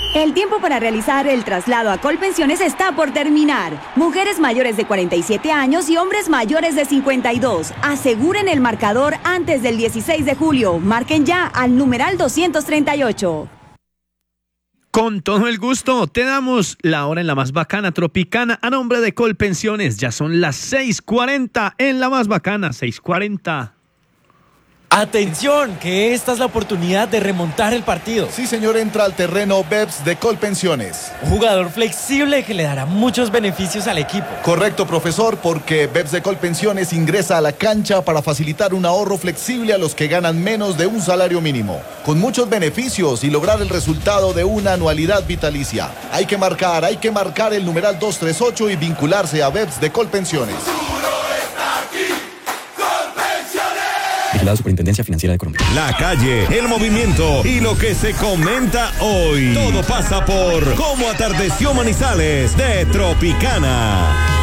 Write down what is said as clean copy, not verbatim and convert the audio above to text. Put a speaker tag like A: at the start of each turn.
A: El tiempo para realizar el traslado a Colpensiones está por terminar. Mujeres mayores de 47 años y hombres mayores de 52. Aseguren el marcador antes del 16 de julio. Marquen ya al numeral 238.
B: Con todo el gusto, te damos la hora en la más bacana Tropicana a nombre de Colpensiones. Ya son las 6:40 en la más bacana, 6:40.
C: Atención, que esta es la oportunidad de remontar el partido.
D: Sí, señor, entra al terreno BEPS de Colpensiones.
C: Un jugador flexible que le dará muchos beneficios al equipo.
D: Correcto, profesor, porque BEPS de Colpensiones ingresa a la cancha para facilitar un ahorro flexible a los que ganan menos de un salario mínimo, con muchos beneficios y lograr el resultado de una anualidad vitalicia. Hay que marcar el numeral 238 y vincularse a BEPS de Colpensiones.
E: La Superintendencia Financiera de Colombia.
F: La calle, el movimiento y lo que se comenta hoy. Todo pasa por Cómo atardeció Manizales de Tropicana.